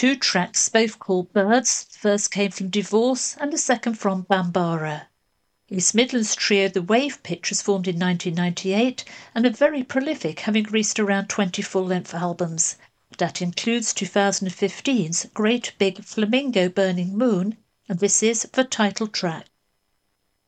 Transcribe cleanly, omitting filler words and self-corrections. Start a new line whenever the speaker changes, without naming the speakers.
2 tracks, both called Birds. The first came from Divorce and the second from Bambara. East Midlands trio The Wave Pitch was formed in 1998 and are very prolific, having released around 20 full-length albums. That includes 2015's Great Big Flamingo Burning Moon, and this is the title track.